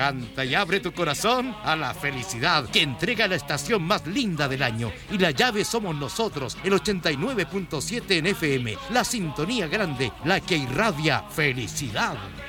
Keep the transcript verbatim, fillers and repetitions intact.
Canta y abre tu corazón a la felicidad que entrega la estación más linda del año. Y la llave somos nosotros, el ochenta y nueve punto siete en F M. La sintonía grande, la que irradia felicidad.